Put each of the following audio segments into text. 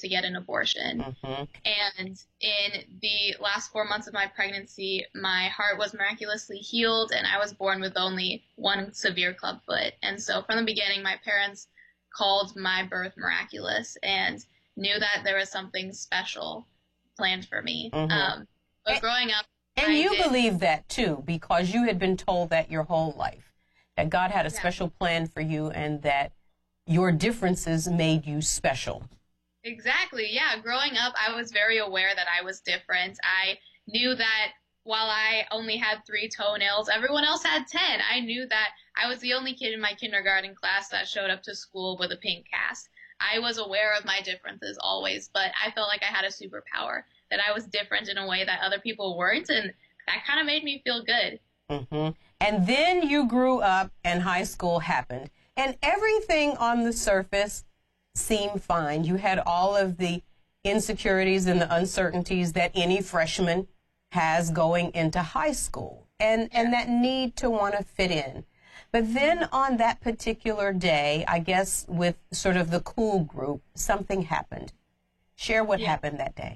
to get an abortion. And in the last 4 months of my pregnancy, my heart was miraculously healed, and I was born with only one severe clubfoot. And so from the beginning, my parents called my birth miraculous and knew that there was something special planned for me. But growing up, and you believe that too, because you had been told that your whole life, that God had a special plan for you and that your differences made you special. Exactly, yeah. Growing up, I was very aware that I was different. I knew that while I only had 3 toenails, everyone else had 10. I knew that I was the only kid in my kindergarten class that showed up to school with a pink cast. I was aware of my differences always, but I felt like I had a superpower, that I was different in a way that other people weren't, and that kind of made me feel good. And then you grew up and high school happened, and everything on the surface seemed fine. You had all of the insecurities and the uncertainties that any freshman has going into high school, and that need to want to fit in. But then on that particular day, I guess with sort of the cool group, something happened. Share what happened that day.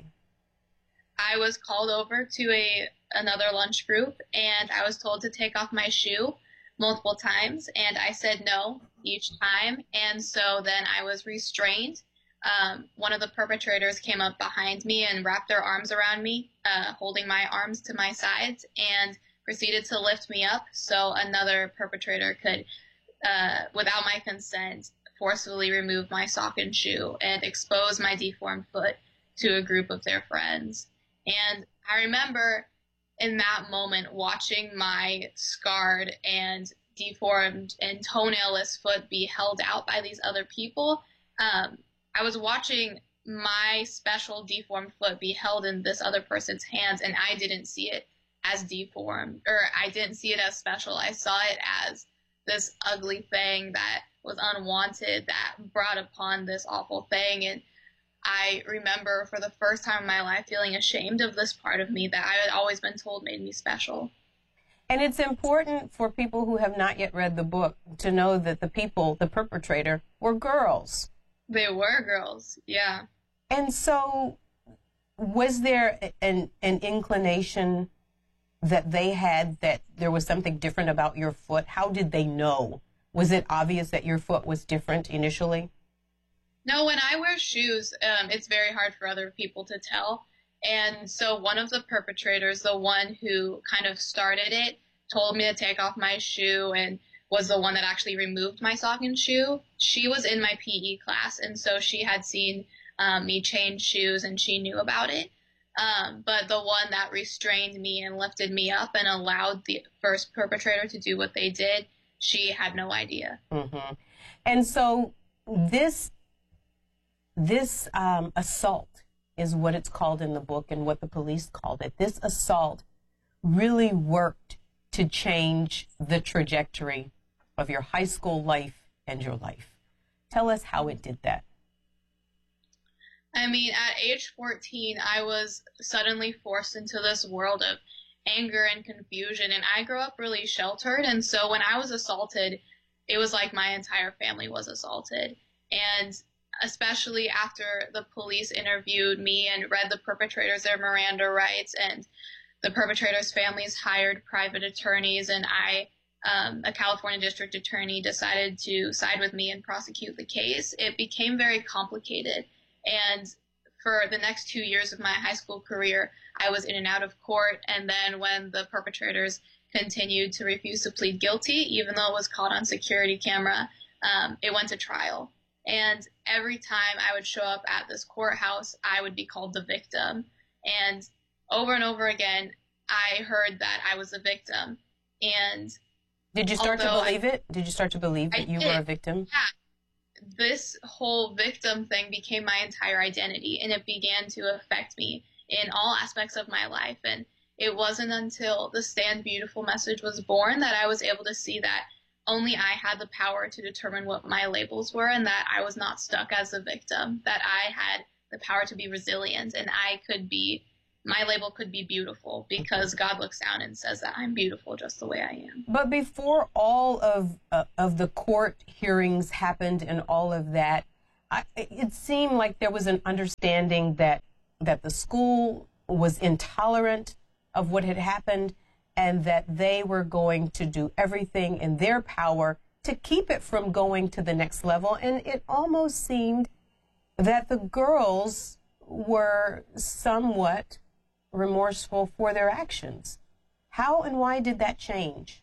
I was called over to another lunch group, and I was told to take off my shoe multiple times, and I said no each time, and so then I was restrained. One of the perpetrators came up behind me and wrapped their arms around me, holding my arms to my sides, and proceeded to lift me up so another perpetrator could, without my consent, forcefully remove my sock and shoe and expose my deformed foot to a group of their friends. And I remember in that moment watching my scarred and deformed and toenailless foot be held out by these other people. I was watching my special deformed foot be held in this other person's hands, and I didn't see it as deformed, or I didn't see it as special. I saw it as this ugly thing that was unwanted, that brought upon this awful thing. And I remember for the first time in my life feeling ashamed of this part of me that I had always been told made me special. And it's important for people who have not yet read the book to know that the perpetrator, were girls. They were girls, yeah. And so was there an inclination that they had that there was something different about your foot? How did they know? Was it obvious that your foot was different initially? No, when I wear shoes, it's very hard for other people to tell. And so one of the perpetrators, the one who kind of started it, told me to take off my shoe and was the one that actually removed my sock and shoe. She was in my PE class, and so she had seen me change shoes, and she knew about it. But the one that restrained me and lifted me up and allowed the first perpetrator to do what they did, she had no idea. And so this assault is what it's called in the book and what the police called it. This assault really worked to change the trajectory of your high school life and your life. Tell us how it did that. I mean, at age 14, I was suddenly forced into this world of anger and confusion, and I grew up really sheltered, and so when I was assaulted, it was like my entire family was assaulted. And especially after the police interviewed me and read the perpetrators their Miranda rights, and the perpetrators' families hired private attorneys, and a California district attorney, decided to side with me and prosecute the case, it became very complicated. And for the next 2 years of my high school career, I was in and out of court. And then when the perpetrators continued to refuse to plead guilty, even though it was caught on security camera, it went to trial. And every time I would show up at this courthouse, I would be called the victim. And over again, I heard that I was a victim. And did you start to believe it? Did you start to believe that you were a victim? Yeah. This whole victim thing became my entire identity, and it began to affect me in all aspects of my life. And it wasn't until the Stand Beautiful message was born that I was able to see that only I had the power to determine what my labels were, and that I was not stuck as a victim, that I had the power to be resilient, and my label could be beautiful, because God looks down and says that I'm beautiful just the way I am. But before all of the court hearings happened and all of that, it seemed like there was an understanding that the school was intolerant of what had happened and that they were going to do everything in their power to keep it from going to the next level. And it almost seemed that the girls were somewhat remorseful for their actions. How and why did that change?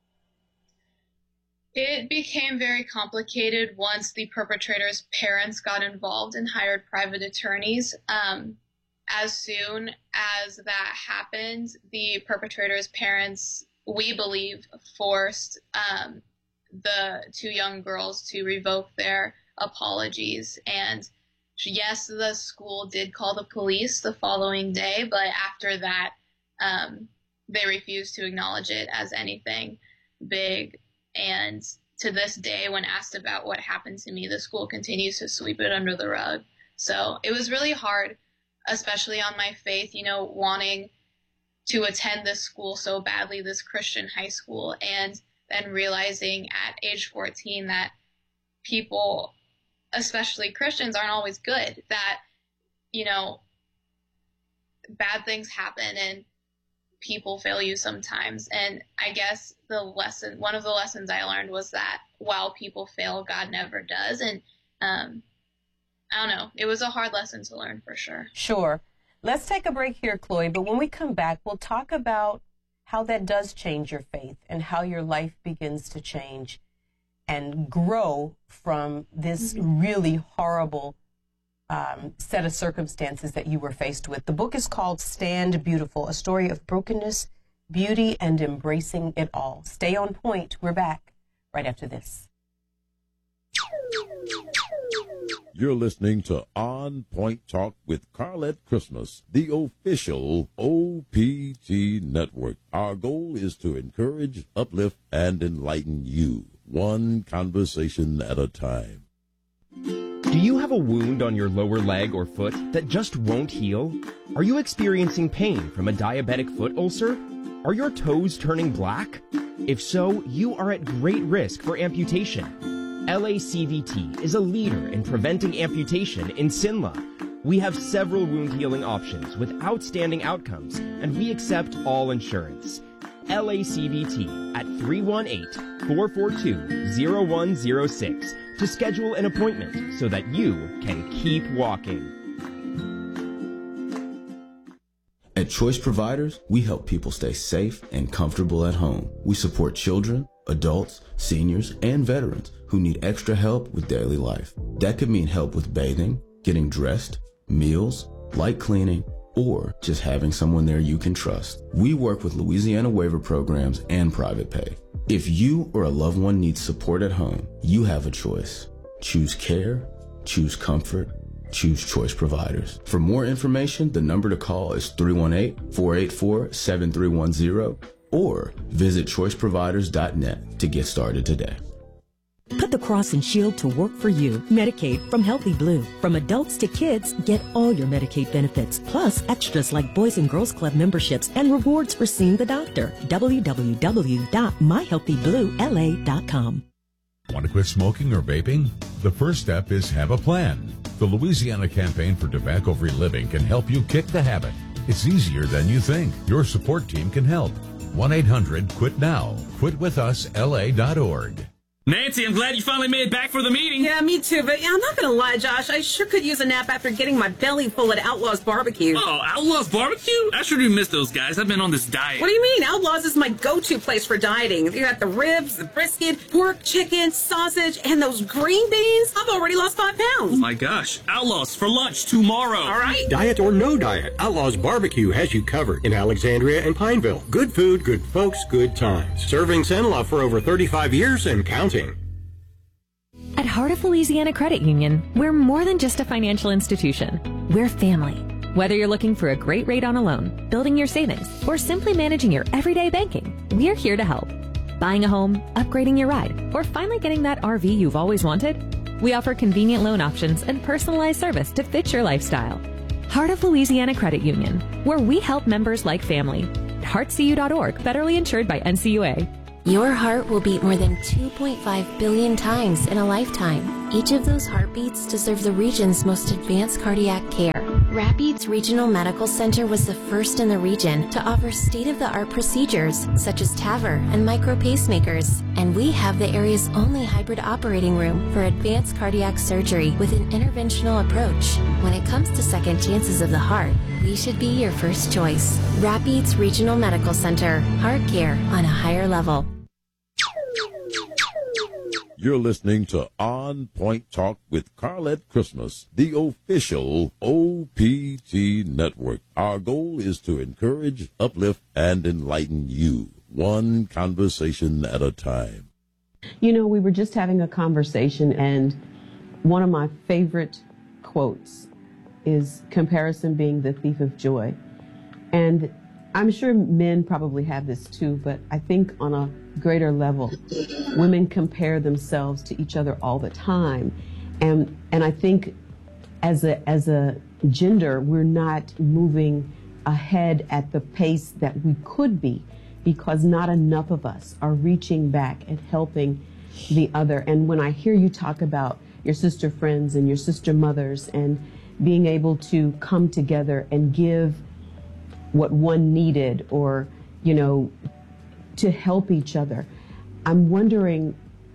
It became very complicated once the perpetrator's parents got involved and hired private attorneys. As soon as that happened, the perpetrator's parents, we believe, forced the two young girls to revoke their apologies. And yes, the school did call the police the following day, but after that, they refused to acknowledge it as anything big. And to this day, when asked about what happened to me, the school continues to sweep it under the rug. So it was really hard, especially on my faith, wanting to attend this school so badly, this Christian high school, and then realizing at age 14 that people, especially Christians, aren't always good, that, bad things happen and people fail you sometimes. And I guess one of the lessons I learned was that while people fail, God never does. And I don't know, it was a hard lesson to learn for sure. Sure. Let's take a break here, Chloe, but when we come back, we'll talk about how that does change your faith and how your life begins to change and grow from this really horrible set of circumstances that you were faced with. The book is called Stand Beautiful, a story of brokenness, beauty, and embracing it all. Stay on point. We're back right after this. You're listening to On Point Talk with Carlette Christmas, the official OPT network. Our goal is to encourage, uplift, and enlighten you, one conversation at a time. Do you have a wound on your lower leg or foot that just won't heal? Are you experiencing pain from a diabetic foot ulcer? Are your toes turning black? If so, you are at great risk for amputation. LACVT is a leader in preventing amputation in Sinla. We have several wound healing options with outstanding outcomes, and we accept all insurance. LACVT at 318-442-0106 to schedule an appointment so that you can keep walking. At Choice Providers, we help people stay safe and comfortable at home. We support children, adults, seniors, and veterans who need extra help with daily life. That could mean help with bathing, getting dressed, meals, light cleaning, or just having someone there you can trust. We work with Louisiana waiver programs and private pay. If you or a loved one needs support at home, you have a choice. Choose care, choose comfort, choose Choice Providers. For more information, the number to call is 318-484-7310 or visit choiceproviders.net to get started today. Put the Cross and Shield to work for you. Medicaid from Healthy Blue. From adults to kids, get all your Medicaid benefits, plus extras like Boys and Girls Club memberships and rewards for seeing the doctor. www.myhealthybluela.com. Want to quit smoking or vaping? The first step is have a plan. The Louisiana Campaign for Tobacco-Free Living can help you kick the habit. It's easier than you think. Your support team can help. 1-800-QUIT-NOW. QuitWithUsLA.org. Nancy, I'm glad you finally made it back for the meeting. Yeah, me too, but I'm not going to lie, Josh. I sure could use a nap after getting my belly full at Outlaws Barbecue. Oh, Outlaws Barbecue? I sure do miss those guys. I've been on this diet. What do you mean? Outlaws is my go-to place for dieting. You got the ribs, the brisket, pork, chicken, sausage, and those green beans. I've already lost 5 pounds. Oh my gosh. Outlaws for lunch tomorrow. All right. Diet or no diet, Outlaws Barbecue has you covered in Alexandria and Pineville. Good food, good folks, good times. Serving Cenla for over 35 years and counting. At Heart of Louisiana Credit Union, we're more than just a financial institution. We're family. Whether you're looking for a great rate on a loan, building your savings, or simply managing your everyday banking, we're here to help. Buying a home, upgrading your ride, or finally getting that RV you've always wanted? We offer convenient loan options and personalized service to fit your lifestyle. Heart of Louisiana Credit Union, where we help members like family. heartcu.org, federally insured by NCUA. Your heart will beat more than 2.5 billion times in a lifetime. each of those heartbeats to serve the region's most advanced cardiac care. Rapides Regional Medical Center was the first in the region to offer state-of-the-art procedures such as TAVR and micro pacemakers. And we have the area's only hybrid operating room for advanced cardiac surgery with an interventional approach. When it comes to second chances of the heart, we should be your first choice. Rapides Regional Medical Center. Heart care on a higher level. You're listening to On Point Talk with Carlette Christmas, the official OPT network. Our goal is to encourage, uplift, and enlighten you, one conversation at a time. You know, we were just having a conversation, and one of my favorite quotes is comparison being the thief of joy. And I'm sure men probably have this too, but I think on a greater level, women compare themselves to each other all the time. And I think as a gender, we're not moving ahead at the pace that we could be, because not enough of us are reaching back and helping the other. And when I hear you talk about your sister friends and your sister mothers and being able to come together and give what one needed, or, you know, to help each other, I'm wondering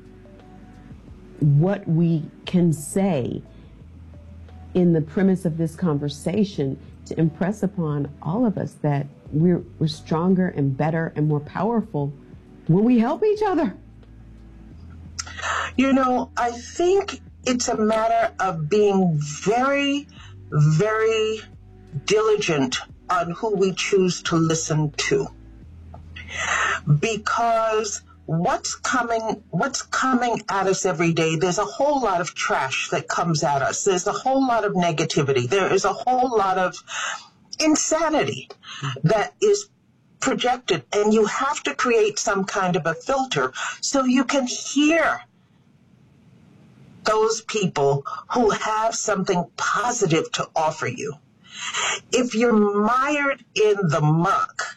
what we can say in the premise of this conversation to impress upon all of us that we're stronger and better and more powerful when we help each other. You know, I think it's a matter of being very, very diligent on who we choose to listen to. Because what's coming at us every day, there's a whole lot of trash that comes at us. There's a whole lot of negativity. There is a whole lot of insanity that is projected, and you have to create some kind of a filter so you can hear those people who have something positive to offer you. If you're mired in the muck,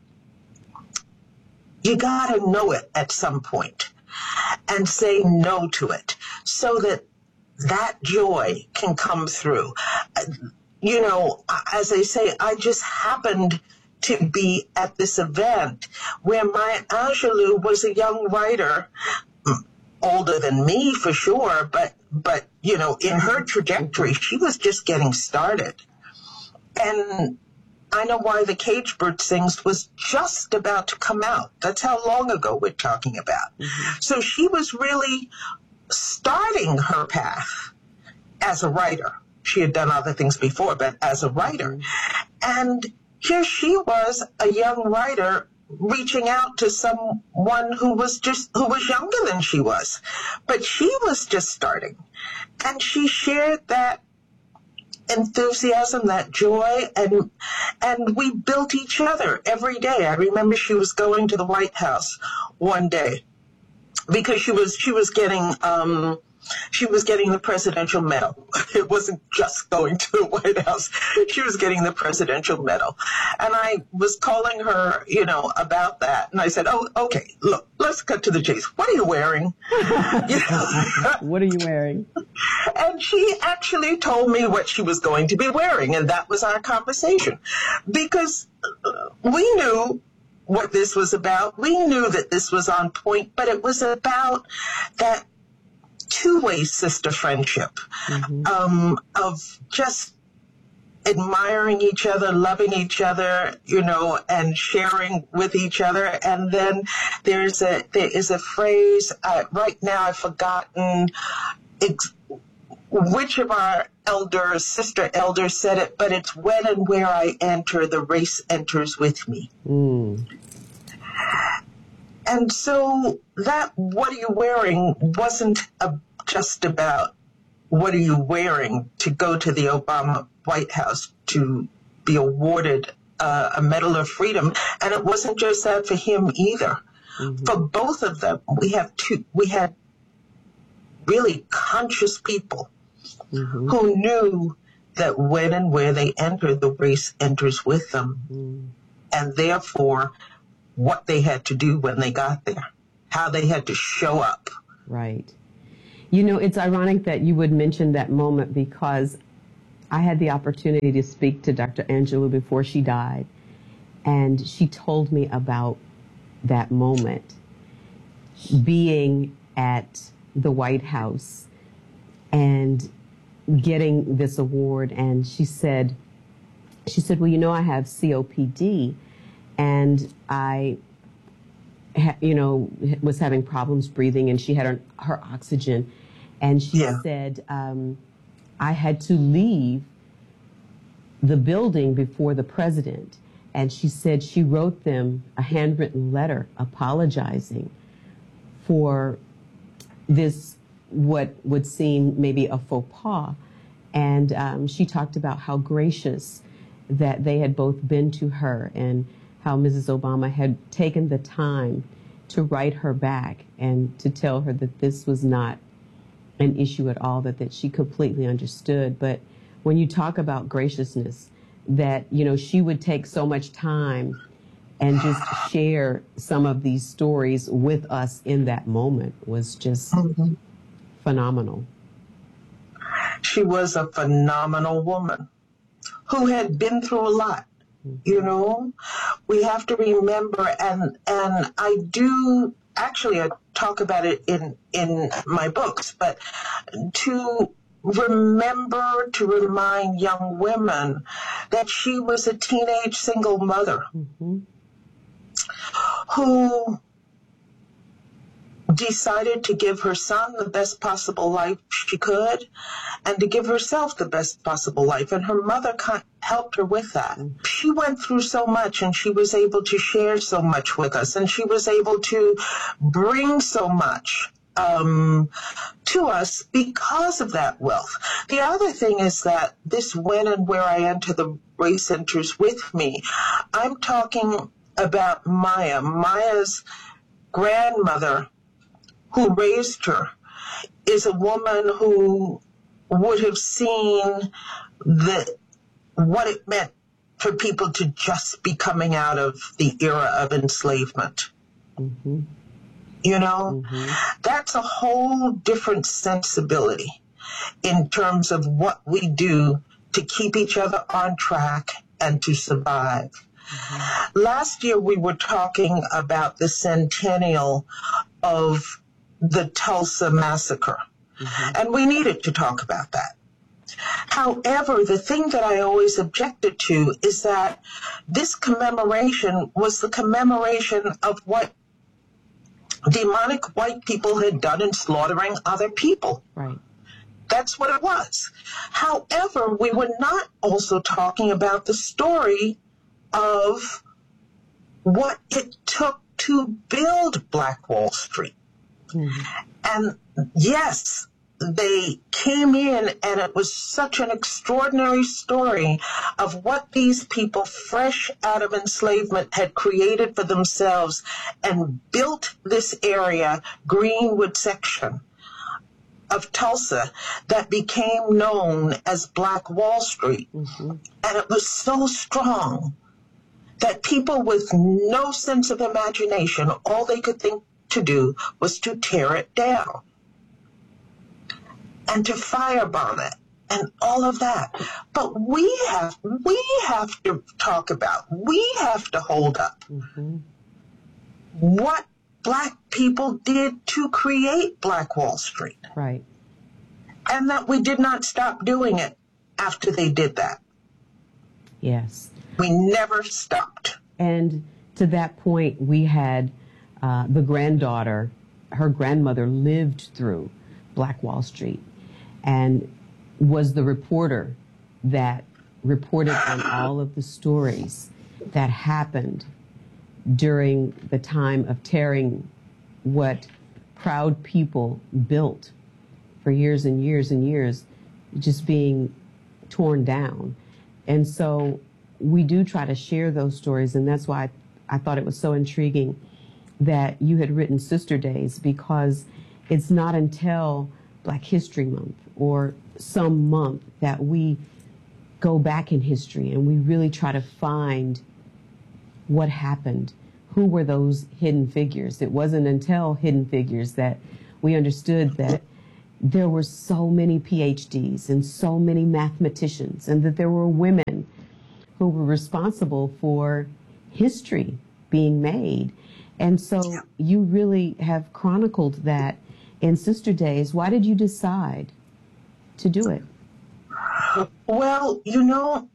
you gotta know it at some point and say no to it so that that joy can come through. You know, as I say, I just happened to be at this event where Maya Angelou was a young writer, older than me for sure, but you know, in her trajectory, she was just getting started. And I Know Why the Cage Bird Sings was just about to come out. That's how long ago we're talking about. Mm-hmm. So she was really starting her path as a writer. She had done other things before, but as a writer. And here she was, a young writer, reaching out to someone who was younger than she was. But she was just starting. And she shared that enthusiasm, that joy, and we built each other every day. I remember she was going to the White House one day because she was getting the Presidential Medal. It wasn't just going to the White House. She was getting the Presidential Medal. And I was calling her, you know, about that. And I said, oh, okay, look, let's cut to the chase. What are you wearing? You know? What are you wearing? And she actually told me what she was going to be wearing. And that was our conversation. Because we knew what this was about. We knew that this was on point, but it was about that two-way sister friendship, of just admiring each other, loving each other, you know, and sharing with each other. And then there is a phrase, right now I've forgotten which of our sister elders said it, but it's when and where I enter, the race enters with me. And so that what are you wearing wasn't just about what are you wearing to go to the Obama White House to be awarded a Medal of Freedom. And it wasn't just that for him either. For both of them, we had really conscious people who knew that when and where they entered, the race enters with them. And therefore, what they had to do when they got there, how they had to show up. Right. You know, it's ironic that you would mention that moment because I had the opportunity to speak to Dr. Angelou before she died, and she told me about that moment, being at the White House and getting this award. And she said, well, you know, I have COPD, and I, was having problems breathing, and she had her oxygen. And she said, I had to leave the building before the president. And she said she wrote them a handwritten letter apologizing for this, what would seem maybe a faux pas. And she talked about how gracious that they had both been to her, and how Mrs. Obama had taken the time to write her back and to tell her that this was not an issue at all, that she completely understood. But when you talk about graciousness, that, you know, she would take so much time and just share some of these stories with us in that moment was just phenomenal. She was a phenomenal woman who had been through a lot. You know, we have to remember, and I do, actually I talk about it in my books, but to remember, to remind young women that she was a teenage single mother who decided to give her son the best possible life she could, and to give herself the best possible life. And her mother helped her with that. She went through so much, and she was able to share so much with us, and she was able to bring so much to us because of that wealth. The other thing is that this When and Where I Enter the Race Enters With Me, I'm talking about Maya. Maya's grandmother, who raised her, is a woman who would have seen what it meant for people to just be coming out of the era of enslavement. You know, that's a whole different sensibility in terms of what we do to keep each other on track and to survive. Last year we were talking about the centennial of the Tulsa massacre, and we needed to talk about that. However, the thing that I always objected to is that this commemoration was the commemoration of what demonic white people had done in slaughtering other people. Right. That's what it was. However, we were not also talking about the story of what it took to build Black Wall Street. And yes, they came in, and it was such an extraordinary story of what these people fresh out of enslavement had created for themselves and built this area, Greenwood section of Tulsa, that became known as Black Wall Street. And it was so strong that people with no sense of imagination, all they could think to do was to tear it down and to firebomb it and all of that. But we have to talk about, we have to hold up what Black people did to create Black Wall Street. Right. And that we did not stop doing it after they did that. Yes. We never stopped. And to that point, we had the granddaughter, her grandmother lived through Black Wall Street and was the reporter that reported on all of the stories that happened during the time of tearing what proud people built for years and years and years, just being torn down. And so we do try to share those stories, and that's why I thought it was so intriguing that you had written Sister Days, because it's not until Black History Month or some month that we go back in history and we really try to find what happened. Who were those hidden figures? It wasn't until Hidden Figures that we understood that there were so many PhDs and so many mathematicians, and that there were women who were responsible for history being made. And so you really have chronicled that in Sister Days. Why did you decide to do it? Well, you know,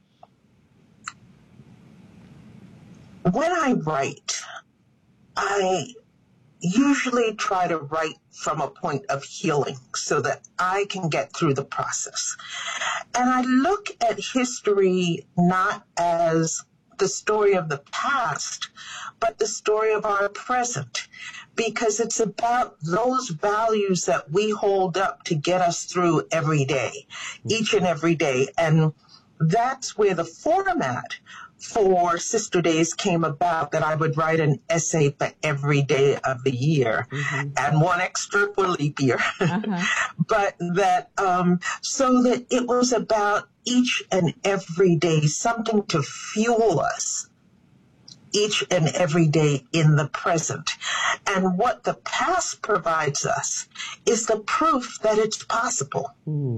when I write, I usually try to write from a point of healing so that I can get through the process. And I look at history not as the story of the past, but the story of our present, because it's about those values that we hold up to get us through every day, each and every day. And that's where the format for Sister Days came about, that I would write an essay for every day of the year, and one extra for leap year. But that, so that it was about each and every day, something to fuel us each and every day in the present. And what the past provides us is the proof that it's possible.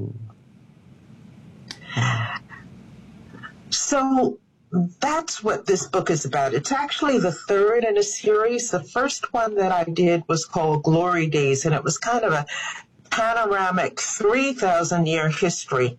So that's what this book is about. It's actually the third in a series. The first one that I did was called Glory Days, and it was kind of a panoramic 3,000-year history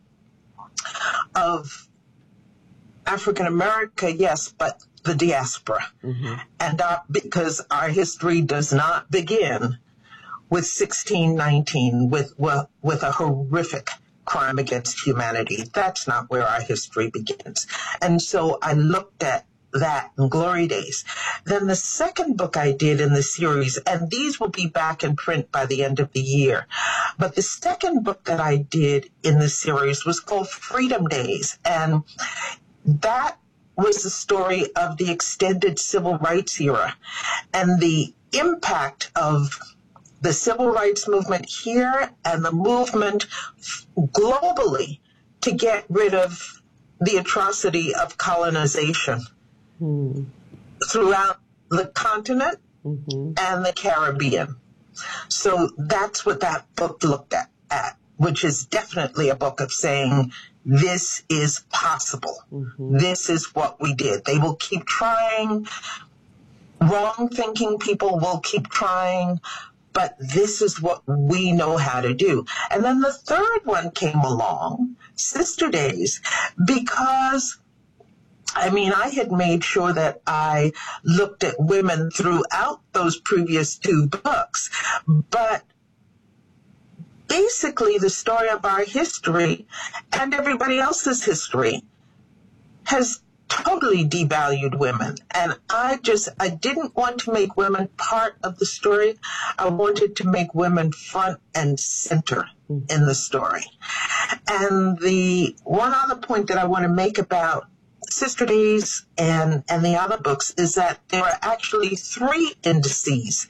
of African America, yes, but the diaspora. And because our history does not begin with 1619, with a horrific crime against humanity. That's not where our history begins. And so I looked at that in Glory Days. Then the second book I did in the series, and these will be back in print by the end of the year, but the second book that I did in the series was called Freedom Days. And that was the story of the extended civil rights era and the impact of the civil rights movement here and the movement globally to get rid of the atrocity of colonization throughout the continent and the Caribbean. So that's what that book looked at, which is definitely a book of saying, this is possible. This is what we did. They will keep trying. Wrong-thinking people will keep trying. But this is what we know how to do. And then the third one came along, Sister Days, because, I mean, I had made sure that I looked at women throughout those previous two books. But basically, the story of our history and everybody else's history has totally devalued women. And I didn't want to make women part of the story. I wanted to make women front and center in the story. And the one other point that I want to make about Sister Days and the other books is that there are actually three indexes.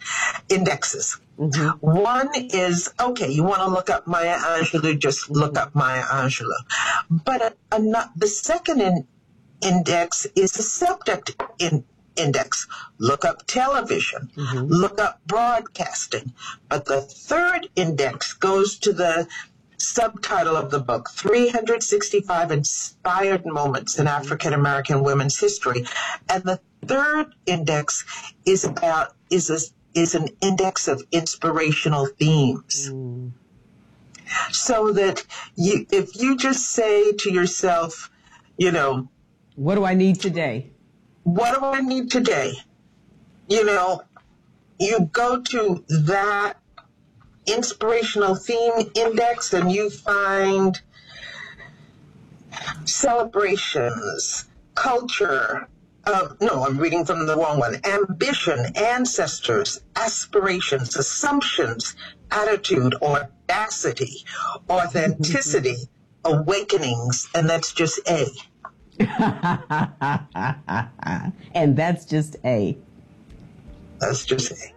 One is, okay, you want to look up Maya Angelou, just look up Maya Angelou. But the second index is the subject index. Look up television, look up broadcasting. But the third index goes to the subtitle of the book, 365 Inspired Moments in African American Women's History. And the third index is an index of inspirational themes. So that if you just say to yourself, you know, what do I need today? What do I need today? You know, you go to that inspirational theme index and you find celebrations, culture. No, I'm reading from the wrong one. Ambition, ancestors, aspirations, assumptions, attitude, audacity, authenticity, awakenings, and that's just A. And that's just A. That's just A.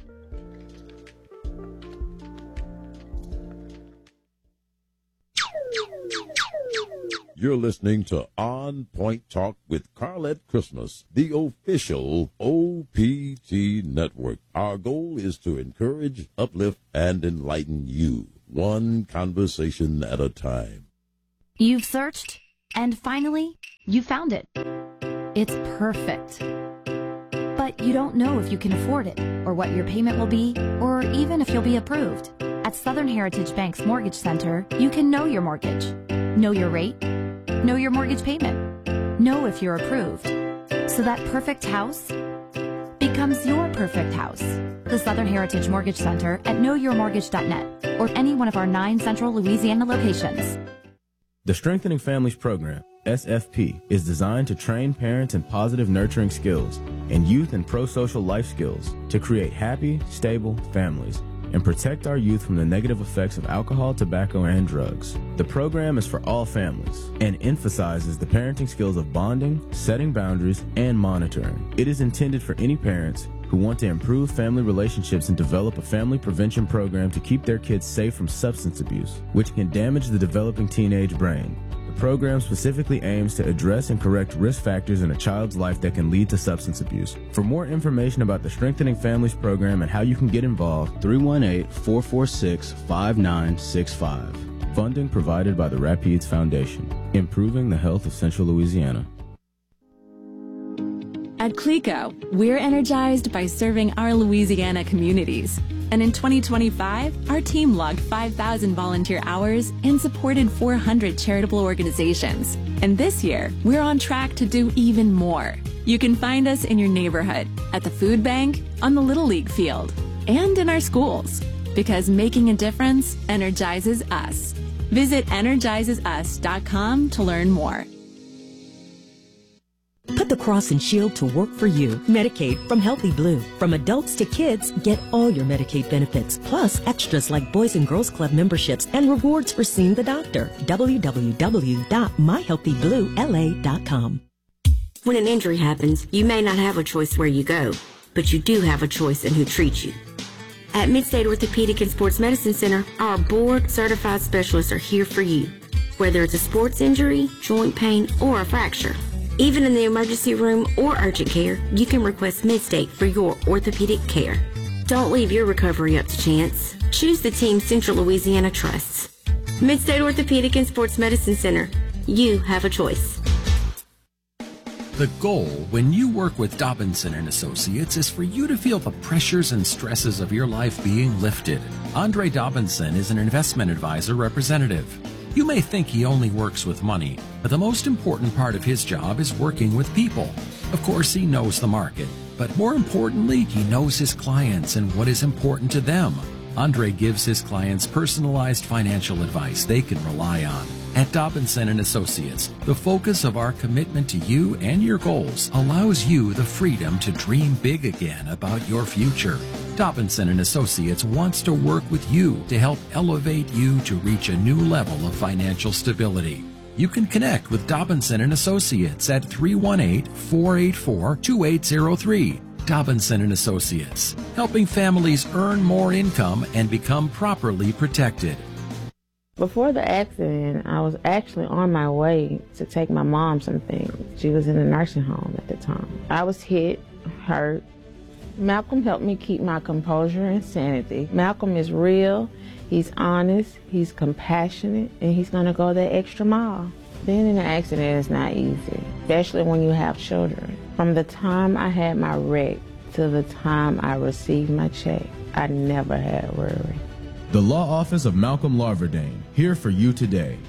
You're listening to On Point Talk with Carlette Christmas, the official OPT network. Our goal is to encourage, uplift, and enlighten you. one conversation at a time. You've searched, and finally, you found it. It's perfect. But you don't know if you can afford it, or what your payment will be, or even if you'll be approved. At Southern Heritage Bank's Mortgage Center, you can know your mortgage, know your rate, know your mortgage payment, know if you're approved. So that perfect house becomes your perfect house. The Southern Heritage Mortgage Center at knowyourmortgage.net or any one of our 9 central Louisiana locations. The Strengthening Families Program, SFP, is designed to train parents in positive nurturing skills and youth and pro-social life skills to create happy, stable families and protect our youth from the negative effects of alcohol, tobacco, and drugs. The program is for all families and emphasizes the parenting skills of bonding, setting boundaries, and monitoring. It is intended for any parents who want to improve family relationships and develop a family prevention program to keep their kids safe from substance abuse, which can damage the developing teenage brain. The program specifically aims to address and correct risk factors in a child's life that can lead to substance abuse. For more information about the Strengthening Families Program and how you can get involved, 318-446-5965. Funding provided by the Rapides Foundation, improving the health of Central Louisiana. At CLECO, we're energized by serving our Louisiana communities. And in 2025, our team logged 5,000 volunteer hours and supported 400 charitable organizations. And this year, we're on track to do even more. You can find us in your neighborhood, at the food bank, on the Little League field, and in our schools. Because making a difference energizes us. Visit energizesus.com to learn more. Put the Cross and Shield to work for you. Medicaid from Healthy Blue. From adults to kids, get all your Medicaid benefits, plus extras like Boys and Girls Club memberships and rewards for seeing the doctor. www.myhealthybluela.com. When an injury happens, you may not have a choice where you go, but you do have a choice in who treats you. At Midstate Orthopedic and Sports Medicine Center, our board-certified specialists are here for you, whether it's a sports injury, joint pain, or a fracture. Even in the emergency room or urgent care, you can request Midstate for your orthopedic care. Don't leave your recovery up to chance. Choose the team Central Louisiana trusts. Midstate Orthopedic and Sports Medicine Center. You have a choice. The goal when you work with Dobinson & Associates is for you to feel the pressures and stresses of your life being lifted. Andre Dobinson is an investment advisor representative. You may think he only works with money, but the most important part of his job is working with people. Of course, he knows the market, but more importantly, he knows his clients and what is important to them. Andre gives his clients personalized financial advice they can rely on. At Dobinson & Associates, the focus of our commitment to you and your goals allows you the freedom to dream big again about your future. Dobinson & Associates wants to work with you to help elevate you to reach a new level of financial stability. You can connect with Dobinson & Associates at 318-484-2803. Dobinson & Associates, helping families earn more income and become properly protected. Before the accident, I was actually on my way to take my mom something. She was in a nursing home at the time. I was hit, hurt. Malcolm helped me keep my composure and sanity. Malcolm is real, he's honest, he's compassionate, and he's gonna go that extra mile. Being in an accident is not easy, especially when you have children. From the time I had my wreck to the time I received my check, I never had worry. The Law Office of Malcolm Larverdane, here for you today.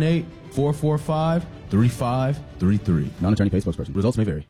318-445-3533. Non-attorney paid spokesperson. Results may vary.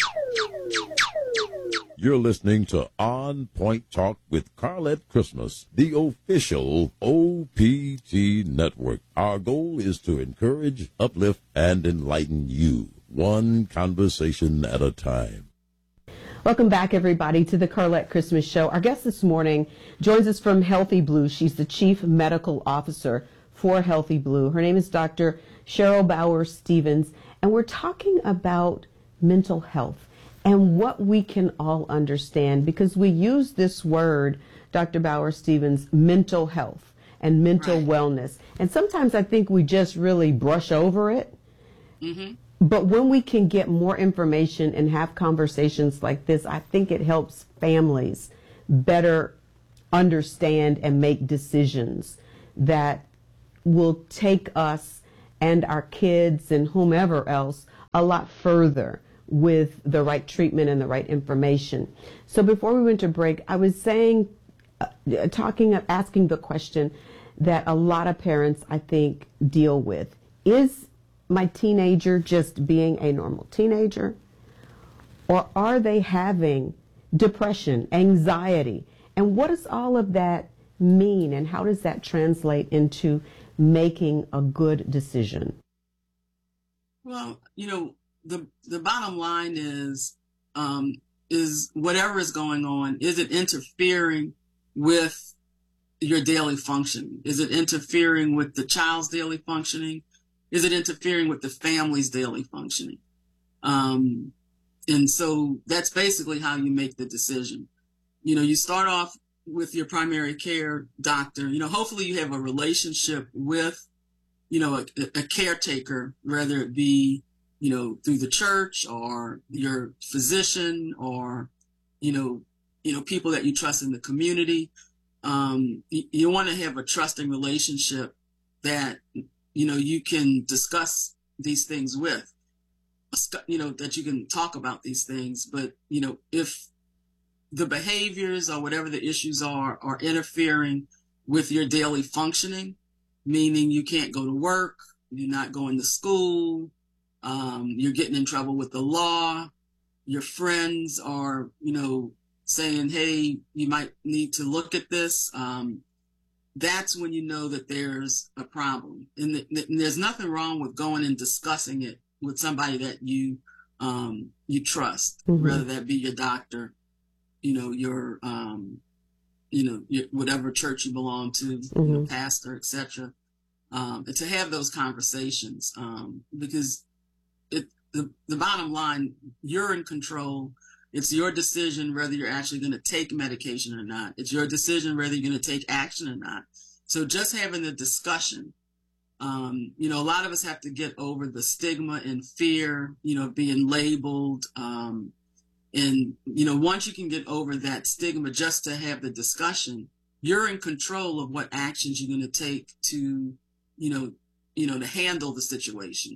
You're listening to On Point Talk with Carlette Christmas, the official OPT network. Our goal is to encourage, uplift, and enlighten you, one conversation at a time. Welcome back, everybody, to the Carlette Christmas Show. Our guest this morning joins us from Healthy Blue. She's the Chief Medical Officer for Healthy Blue. Her name is Dr. Cheryl Bauer-Stevens, and we're talking about mental health and what we can all understand, because we use this word, Dr. Bauer-Stevens, mental health and mental wellness. And sometimes I think we just really brush over it. Mm-hmm. But when we can get more information and have conversations like this, I think it helps families better understand and make decisions that will take us and our kids and whomever else a lot further with the right treatment and the right information. So before we went to break, I was saying, asking the question that a lot of parents, I think, deal with. Is my teenager just being a normal teenager? Or are they having depression, anxiety? And what does all of that mean, and how does that translate into making a good decision? Well, the bottom line is whatever is going on, is it interfering with your daily functioning? Is it interfering with the child's daily functioning? Is it interfering with the family's daily functioning? And so that's basically how you make the decision. You start off with your primary care doctor. Hopefully you have a relationship with, a caretaker, whether it be, through the church or your physician or, people that you trust in the community. You want to have a trusting relationship that, you can discuss these things with, that you can talk about these things. But, if the behaviors or whatever the issues are interfering with your daily functioning, meaning you can't go to work, you're not going to school, you're getting in trouble with the law, your friends are, saying, hey, you might need to look at this, that's when you know that there's a problem. And there's nothing wrong with going and discussing it with somebody that you trust, whether that be your doctor, your whatever church you belong to, pastor, etc. And to have those conversations, because the bottom line, you're in control. It's your decision whether you're actually going to take medication or not. It's your decision whether you're going to take action or not. So just having the discussion, a lot of us have to get over the stigma and fear, of being labeled. And, once you can get over that stigma, just to have the discussion, you're in control of what actions you're going to take to, to handle the situation.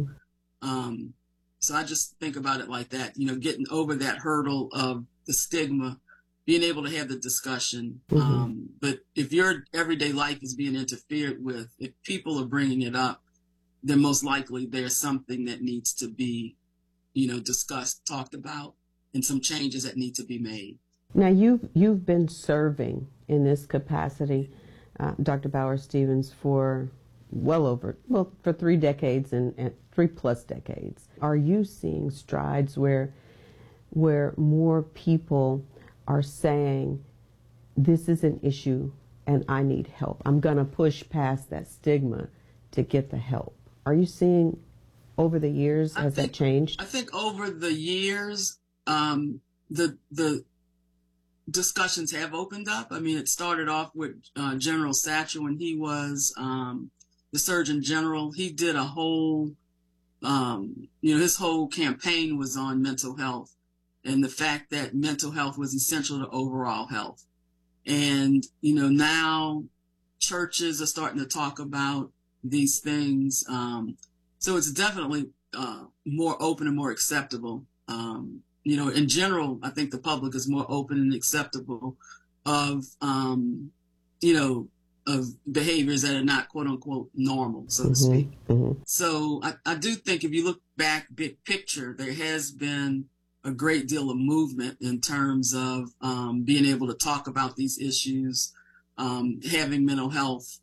So I just think about it like that, getting over that hurdle of the stigma, being able to have the discussion. But if your everyday life is being interfered with, if people are bringing it up, then most likely there's something that needs to be, discussed, talked about, and some changes that need to be made. Now, you've been serving in this capacity, Dr. Bowers-Stevens, for for 3 decades and 3+ decades. Are you seeing strides where more people are saying, this is an issue and I need help? I'm going to push past that stigma to get the help. Are you seeing over the years, has that changed? I think over the years, the discussions have opened up. I mean, it started off with General Satcher when he was the Surgeon General. He did a whole, his whole campaign was on mental health and the fact that mental health was essential to overall health. And, now churches are starting to talk about these things. So it's definitely more open and more acceptable. In general, I think the public is more open and acceptable of, of behaviors that are not quote unquote normal, so to speak. So I do think if you look back big picture, there has been a great deal of movement in terms of being able to talk about these issues, having mental health,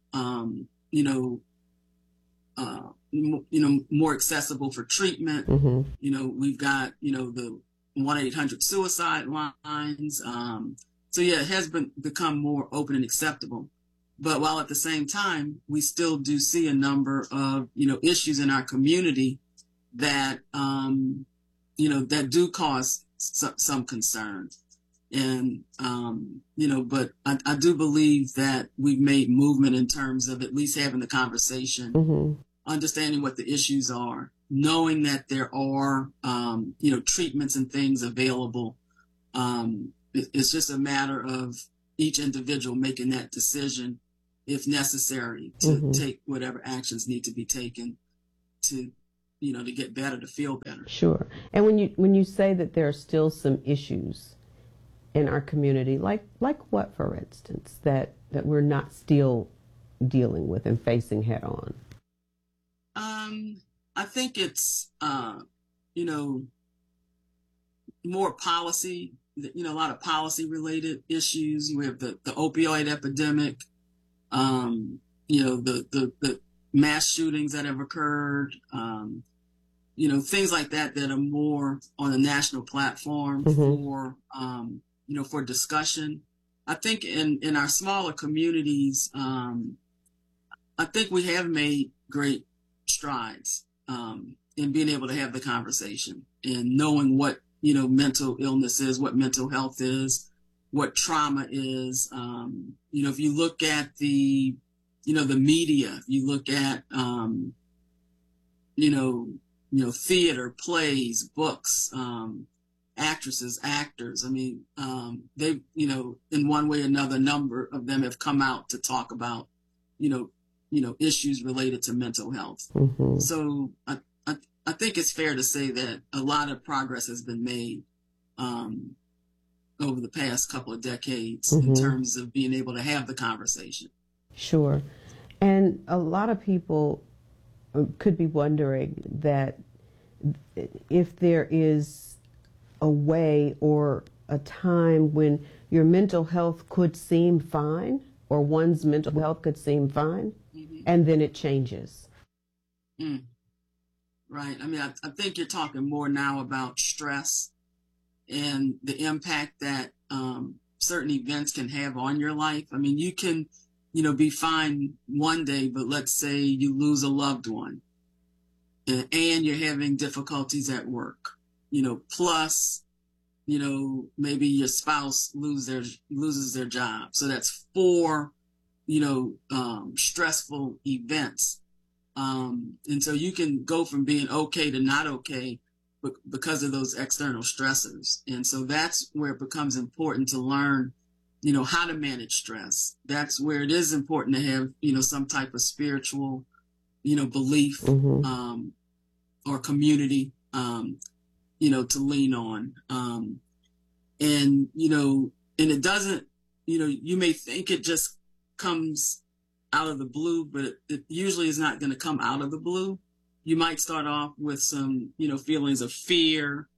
more accessible for treatment. We've got, the 1-800 suicide lines. So yeah, it has become more open and acceptable. But while at the same time, we still do see a number of, issues in our community that, that do cause some concern. And, but I do believe that we've made movement in terms of at least having the conversation, understanding what the issues are, knowing that there are, treatments and things available. It's just a matter of each individual making that decision if necessary, to take whatever actions need to be taken to, to get better, to feel better. Sure. And when you say that there are still some issues in our community, like what, for instance, that we're not still dealing with and facing head on? I think it's, more policy, a lot of policy related issues. We have the opioid epidemic, the mass shootings that have occurred, things like that are more on a national platform for discussion. I think in our smaller communities, I think we have made great strides in being able to have the conversation and knowing what, mental illness is, what mental health is, what trauma is. If you look at the media, you look at, theater, plays, books, actresses, actors. I mean, they, in one way or another, a number of them have come out to talk about, issues related to mental health. So I think it's fair to say that a lot of progress has been made over the past couple of decades in terms of being able to have the conversation. Sure. And a lot of people could be wondering that if there is a way or a time when your mental health could seem fine, or one's mental health could seem fine, and then it changes. Right. I mean, I think you're talking more now about stress and the impact that certain events can have on your life. I mean, you can, be fine one day, but let's say you lose a loved one and you're having difficulties at work, plus, maybe your spouse loses their job. So that's 4, stressful events. And so you can go from being okay to not okay because of those external stressors. And so that's where it becomes important to learn, how to manage stress. That's where it is important to have, some type of spiritual, belief, or community, to lean on. And it doesn't, you may think it just comes out of the blue, but it usually is not going to come out of the blue. You might start off with some, feelings of fear,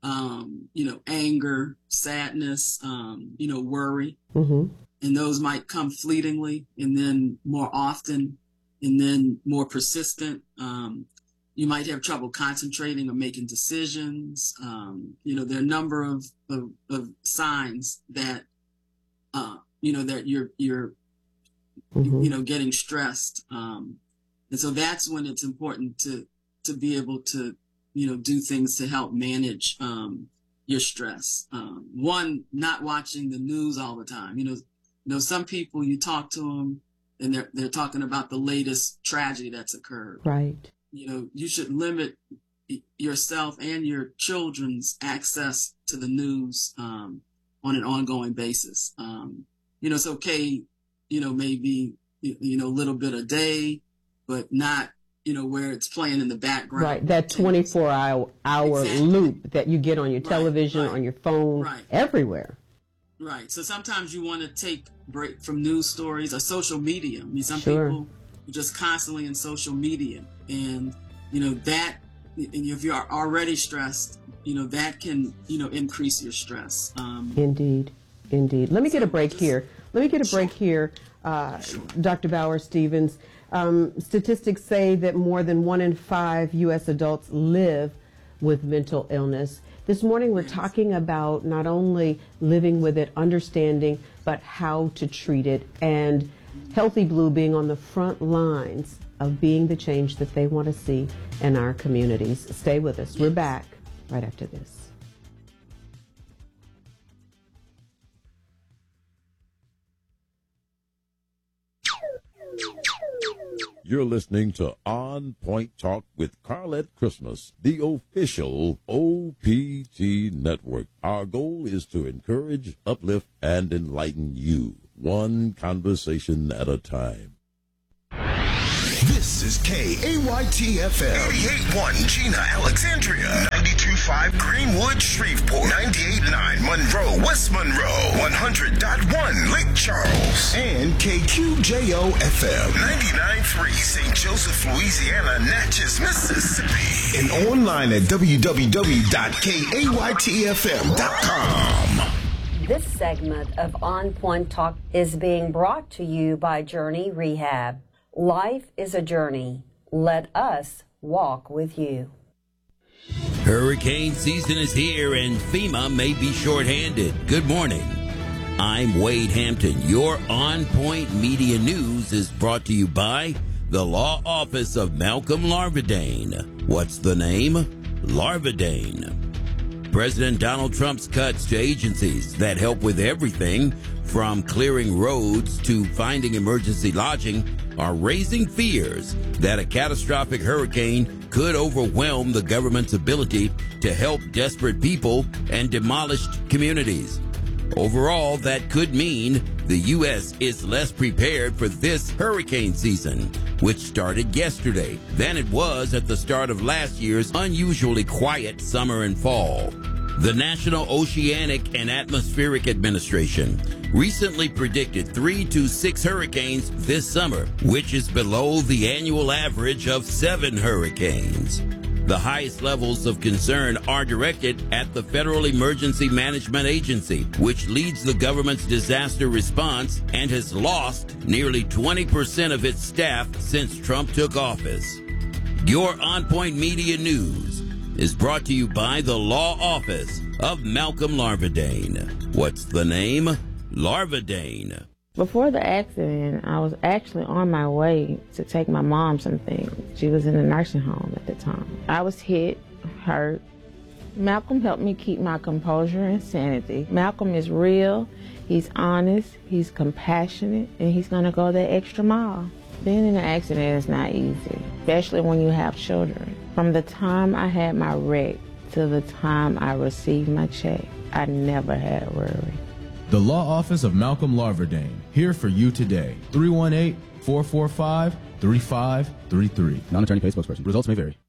anger, sadness, worry. And those might come fleetingly and then more often and then more persistent. You might have trouble concentrating or making decisions. There are a number of signs that, that you're getting stressed. And so that's when it's important to be able to, do things to help manage, your stress. One, not watching the news all the time. Some people, you talk to them and they're talking about the latest tragedy that's occurred. Right. You should limit yourself and your children's access to the news, on an ongoing basis. It's okay, maybe, a little bit a day, but not, where it's playing in the background. Right, that 24-hour Exactly. loop that you get on your television, on your phone, everywhere. Right. So sometimes you want to take break from news stories or social media. I mean, some Sure. people are just constantly in social media, and that, and if you are already stressed, that can increase your stress. Indeed. Let me get a break here. Dr. Bowers-Stevens. Statistics say that more than 1 in 5 U.S. adults live with mental illness. This morning we're talking about not only living with it, understanding, but how to treat it, and Healthy Blue being on the front lines of being the change that they want to see in our communities. Stay with us. We're back right after this. You're listening to On Point Talk with Carlette Christmas, the official OPT network. Our goal is to encourage, uplift, and enlighten you. one conversation at a time. This is KAYT-FM. 88.1 Gina, Alexandria. 92.5 Greenwood, Shreveport. 98.9 Monroe, West Monroe. 100.1 Lake Charles. And KQJO-FM. 99.3 St. Joseph, Louisiana, Natchez, Mississippi. And online at www.kaytfm.com. This segment of On Point Talk is being brought to you by Journey Rehab. Life is a journey. Let us walk with you. Hurricane season is here and FEMA may be shorthanded. Good morning. I'm Wade Hampton. Your On Point Media News is brought to you by the Law Office of Malcolm Larvadain. What's the name? Larvadain. President Donald Trump's cuts to agencies that help with everything from clearing roads to finding emergency lodging are raising fears that a catastrophic hurricane could overwhelm the government's ability to help desperate people and demolished communities. Overall, that could mean the U.S. is less prepared for this hurricane season, which started yesterday, than it was at the start of last year's unusually quiet summer and fall. The National Oceanic and Atmospheric Administration recently predicted 3 to 6 hurricanes this summer, which is below the annual average of 7 hurricanes. The highest levels of concern are directed at the Federal Emergency Management Agency, which leads the government's disaster response and has lost nearly 20% of its staff since Trump took office. Your On Point Media News is brought to you by the Law Office of Malcolm Larvadain. What's the name? Larvadain. Before the accident, I was actually on my way to take my mom some things. She was in a nursing home at the time. I was hit, hurt. Malcolm helped me keep my composure and sanity. Malcolm is real, he's honest, he's compassionate, and he's going to go that extra mile. Being in an accident is not easy, especially when you have children. From the time I had my wreck to the time I received my check, I never had a worry. The Law Office of Malcolm Larvadain, here for you today. 318-445-3533. Non-attorney paid spokesperson. Results may vary.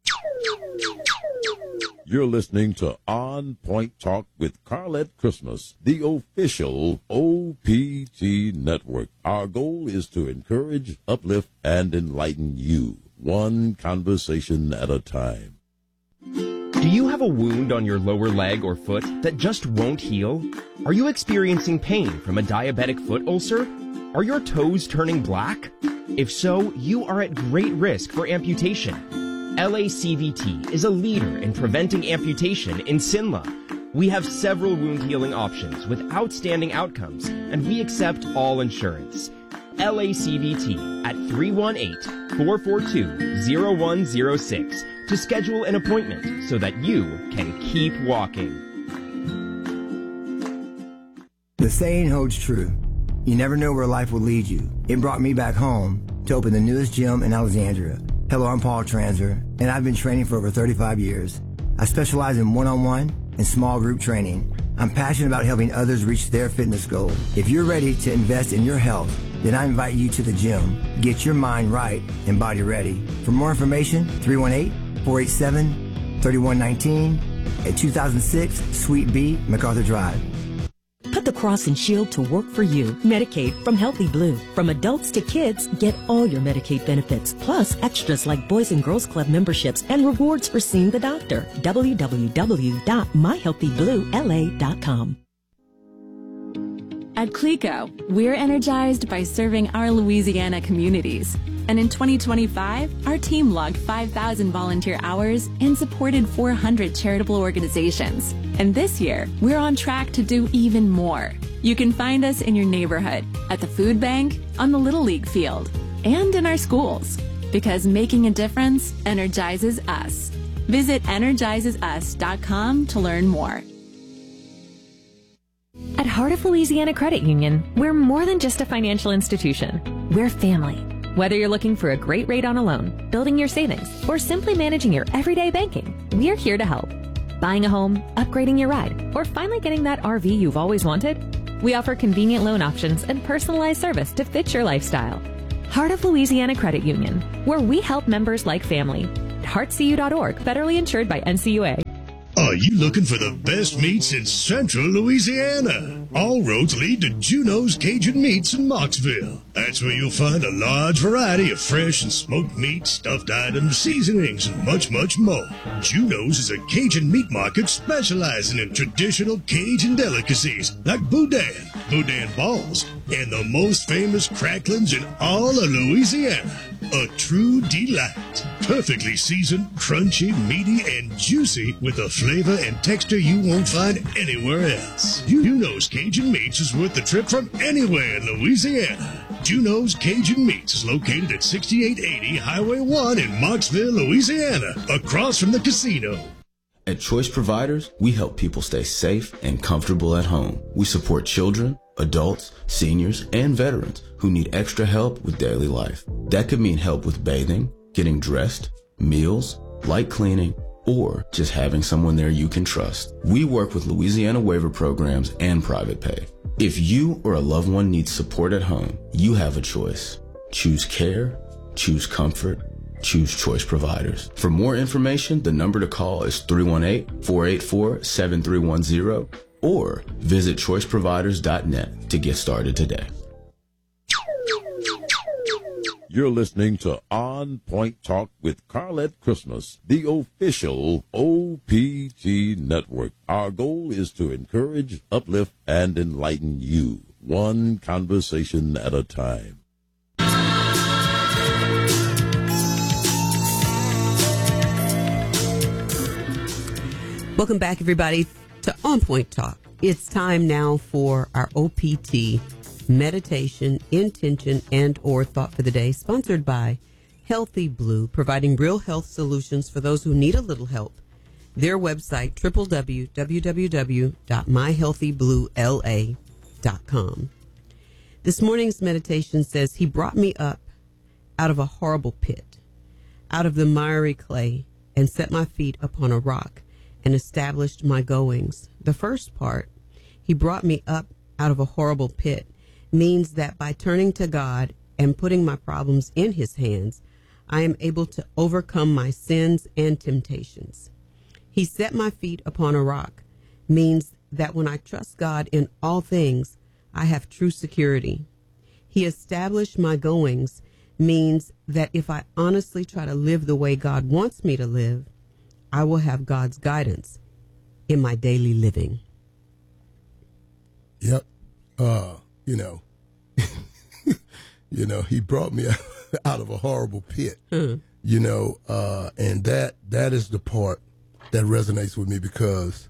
You're listening to On Point Talk with Carlette Christmas, the official OPT network. Our goal is to encourage, uplift, and enlighten you, one conversation at a time. Do you have a wound on your lower leg or foot that just won't heal? Are you experiencing pain from a diabetic foot ulcer? Are your toes turning black? If so, you are at great risk for amputation. LACVT is a leader in preventing amputation in Sinla. We have several wound healing options with outstanding outcomes, and we accept all insurance. LACVT at 318-442-0106 to schedule an appointment so that you can keep walking. The saying holds true. You never know where life will lead you. It brought me back home to open the newest gym in Alexandria. Hello, I'm Paul Transer, and I've been training for over 35 years. I specialize in one-on-one and small group training. I'm passionate about helping others reach their fitness goals. If you're ready to invest in your health, then I invite you to the gym. Get your mind right and body ready. For more information, 318-487-3119 at 2006 Suite B, MacArthur Drive. Put the Cross and Shield to work for you. Medicaid from Healthy Blue. From adults to kids, get all your Medicaid benefits, plus extras like Boys and Girls Club memberships and rewards for seeing the doctor. www.myhealthybluela.com. At CLECO, we're energized by serving our Louisiana communities. And in 2025, our team logged 5,000 volunteer hours and supported 400 charitable organizations. And this year, we're on track to do even more. You can find us in your neighborhood, at the food bank, on the Little League field, and in our schools. Because making a difference energizes us. Visit energizesus.com to learn more. At Heart of Louisiana Credit Union, we're more than just a financial institution. We're family. Whether you're looking for a great rate on a loan, building your savings, or simply managing your everyday banking, we're here to help. Buying a home, upgrading your ride, or finally getting that RV you've always wanted? We offer convenient loan options and personalized service to fit your lifestyle. Heart of Louisiana Credit Union, where we help members like family. heartcu.org, federally insured by NCUA. Are you looking for the best meats in central Louisiana? All roads lead to Juno's Cajun Meats in Moxville. That's where you'll find a large variety of fresh and smoked meat, stuffed items, seasonings, and much, much more. Juno's is a Cajun meat market specializing in traditional Cajun delicacies like boudin, boudin balls, and the most famous cracklings in all of Louisiana. A true delight. Perfectly seasoned, crunchy, meaty, and juicy with a flavor and texture you won't find anywhere else. Juno's Cajun Meats is worth the trip from anywhere in Louisiana. Juno's Cajun Meats is located at 6880 Highway 1 in Moxville, Louisiana, across from the casino. At Choice Providers, we help people stay safe and comfortable at home. We support children, adults, seniors, and veterans who need extra help with daily life. That could mean help with bathing, getting dressed, meals, light cleaning, or just having someone there you can trust. We work with Louisiana waiver programs and private pay. If you or a loved one needs support at home, you have a choice. Choose care, choose comfort, choose Choice Providers. For more information, the number to call is 318-484-7310 or visit choiceproviders.net to get started today. You're listening to On Point Talk with Carlette Christmas, the official OPT network. Our goal is to encourage, uplift, and enlighten you, one conversation at a time. Welcome back, everybody, to On Point Talk. It's time now for our OPT meditation, intention, and or thought for the day, sponsored by Healthy Blue, providing real health solutions for those who need a little help. Their website, www.myhealthybluela.com. This morning's meditation says, He brought me up out of a horrible pit, out of the miry clay, and set my feet upon a rock, and established my goings. The first part, He brought me up out of a horrible pit, means that by turning to God and putting my problems in His hands, I am able to overcome my sins and temptations. He set my feet upon a rock means that when I trust God in all things, I have true security. He established my goings means that if I honestly try to live the way God wants me to live, I will have God's guidance in my daily living. Yep. He brought me out of a horrible pit, and that is the part that resonates with me because,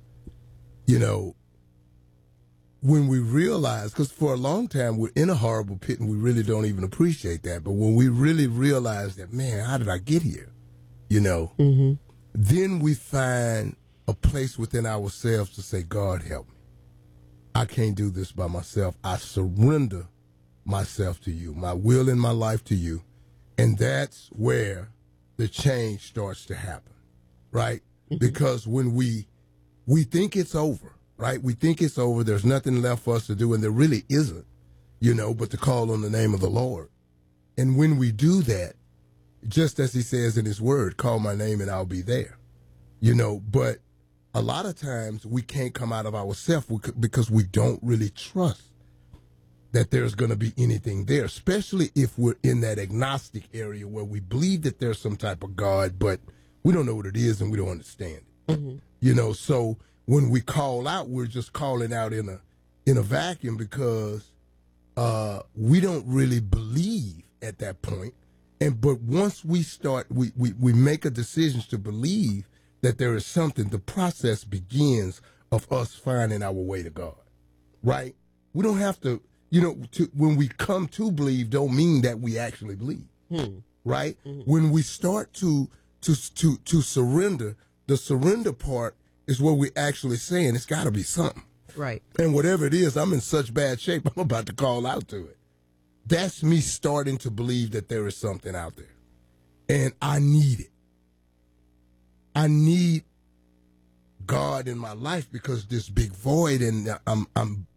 when we realize, because for a long time we're in a horrible pit and we really don't even appreciate that. But when we really realize that, man, how did I get here? Then we find a place within ourselves to say, God, help me. I can't do this by myself. I surrender myself to you, my will and my life to you. And that's where the change starts to happen, right? Because when we think it's over, right? We think it's over. There's nothing left for us to do, and there really isn't, but to call on the name of the Lord. And when we do that, just as He says in His word, call my name and I'll be there, but a lot of times we can't come out of ourselves because we don't really trust that there's going to be anything there, especially if we're in that agnostic area where we believe that there's some type of God, but we don't know what it is and we don't understand it. So when we call out, we're just calling out in a vacuum because we don't really believe at that point. But once we start, we make a decision to believe that there is something, the process begins of us finding our way to God, right? We don't have to, when we come to believe don't mean that we actually believe, right? When we start to surrender, the surrender part is what we're actually saying. It's got to be something. Right. And whatever it is, I'm in such bad shape, I'm about to call out to it. That's me starting to believe that there is something out there. And I need it. I need God in my life because this big void, and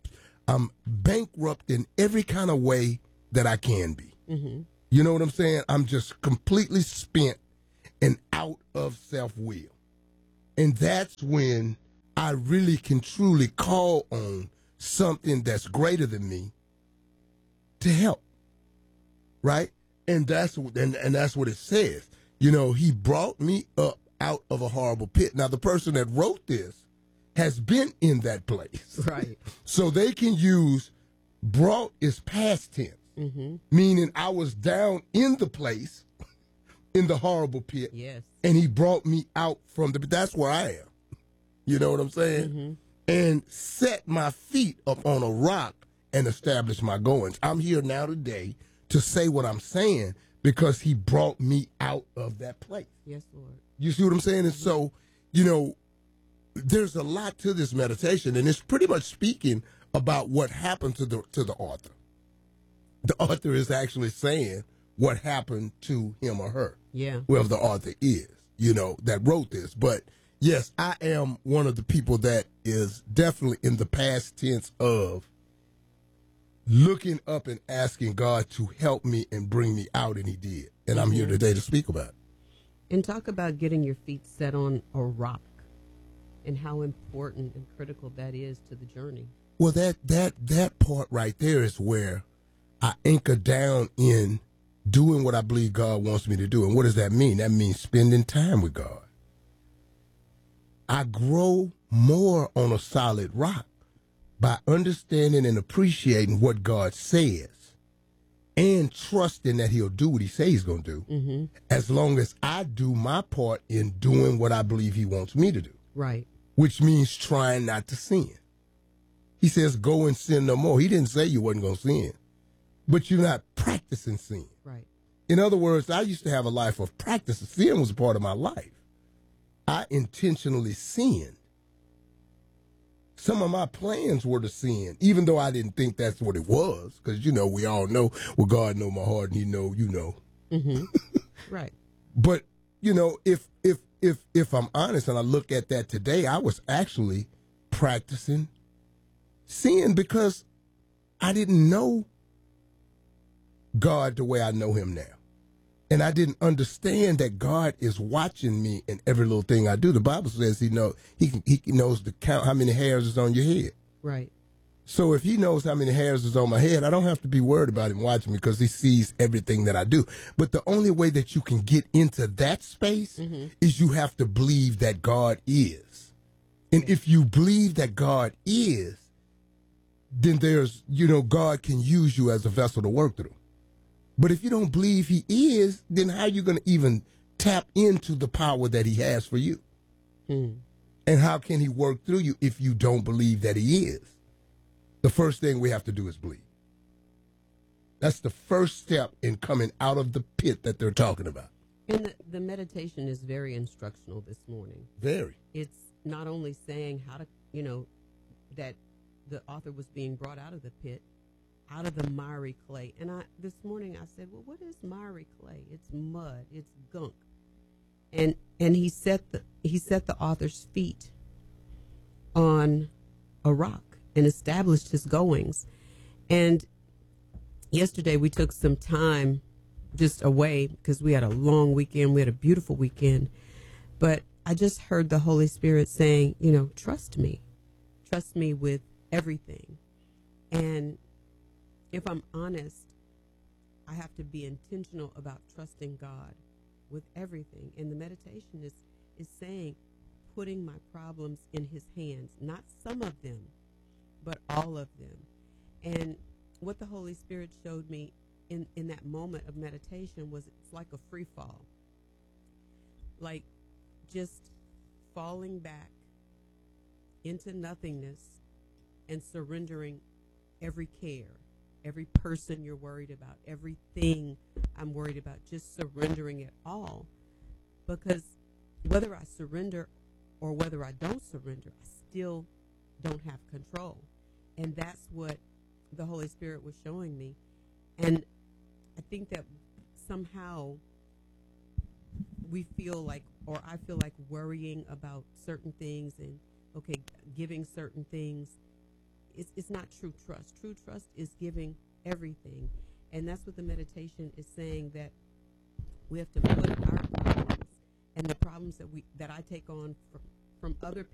I'm bankrupt in every kind of way that I can be. Mm-hmm. You know what I'm saying? I'm just completely spent and out of self-will. And that's when I really can truly call on something that's greater than me to help. Right? And that's what it says. You know, he brought me up out of a horrible pit. Now, the person that wrote this has been in that place. Right. So they can use brought is past tense. Mm-hmm. Meaning I was down in the place, in the horrible pit. Yes. And he brought me out from that's where I am. You know what I'm saying? Mm-hmm. And set my feet up on a rock and establish my goings. I'm here now today to say what I'm saying because he brought me out of that place. Yes, Lord. You see what I'm saying? And so, you know, there's a lot to this meditation, and it's pretty much speaking about what happened to the author. The author is actually saying what happened to him or her. Yeah. Whoever the author is, you know, that wrote this. But yes, I am one of the people that is definitely in the past tense of looking up and asking God to help me and bring me out, and he did. And I'm here today to speak about it. And talk about getting your feet set on a rock and how important and critical that is to the journey. Well, that part right there is where I anchor down in doing what I believe God wants me to do. And what does that mean? That means spending time with God. I grow more on a solid rock by understanding and appreciating what God says and trusting that he'll do what he says he's going to do, as long as I do my part in doing what I believe he wants me to do. Right. Which means trying not to sin. He says, go and sin no more. He didn't say you wasn't going to sin, but you're not practicing sin. Right. In other words, I used to have a life of practice. Sin was a part of my life. I intentionally sinned. Some of my plans were to sin, even though I didn't think that's what it was. Because, you know, we all know, well, God know my heart and he know, you know. Mm-hmm. Right. But, you know, if I'm honest and I look at that today, I was actually practicing sin because I didn't know God the way I know him now. And I didn't understand that God is watching me in every little thing I do. The Bible says he knows to count how many hairs is on your head. Right. So if he knows how many hairs is on my head, I don't have to be worried about him watching me because he sees everything that I do. But the only way that you can get into that space is you have to believe that God is. And if you believe that God is, then there's, you know, God can use you as a vessel to work through. But if you don't believe he is, then how are you going to even tap into the power that he has for you? And how can he work through you if you don't believe that he is? The first thing we have to do is believe. That's the first step in coming out of the pit that they're talking about. And the meditation is very instructional this morning. Very. It's not only saying how to, you know, that the author was being brought out of the pit, out of the miry clay. And this morning I said, well, what is miry clay? It's mud. It's gunk. And he set the author's feet on a rock and established his goings. And yesterday we took some time just away because we had a long weekend. We had a beautiful weekend. But I just heard the Holy Spirit saying, you know, trust me with everything. And if I'm honest, I have to be intentional about trusting God with everything. And the meditation is saying, putting my problems in his hands, not some of them, but all of them. And what the Holy Spirit showed me in that moment of meditation was it's like a free fall. Like just falling back into nothingness and surrendering every care. Every person you're worried about, everything I'm worried about, just surrendering it all. Because whether I surrender or whether I don't surrender, I still don't have control. And that's what the Holy Spirit was showing me. And I think that somehow we feel like, or I feel like worrying about certain things and, okay, giving certain things it's not true trust. True trust is giving everything. And that's what the meditation is saying, that we have to put our problems and the problems that I take on from other